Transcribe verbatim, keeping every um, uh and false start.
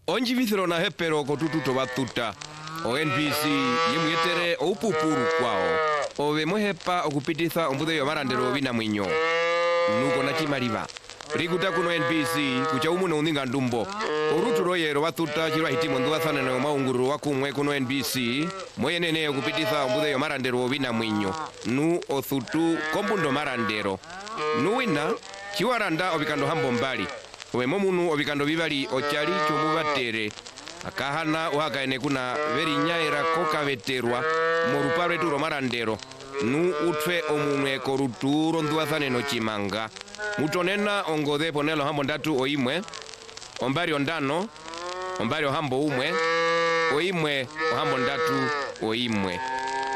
onji vithiro na hepero kotututo batuta o N B C yimwetere opupuru kwao ove mohepa okupititha ombudhe yo marandero bina mwinyo nuko na chimaliva rikuta kuno N B C kucha umuno uninga ndumbo oruturo yero batuta chirwa hitimo nduwathana no maunguru wakumwe kuno N B C moyenene okupititha ombudhe yo marandero bina mwinyo nu othutu kombundo marandero nuwina chiwaranda obikando hambo mbali wemo munu obikando bibali ochali chomubatere akahana uhakaene kuna veri nyaira koka veterwa moruparo eturo marandero nu utwe omunwe koruturo nduwathane no chimanga mutonena ongode ponelo hambo ndatu oimwe ombari ondano ombari ohambo umwe oimwe ohambo ndatu oimwe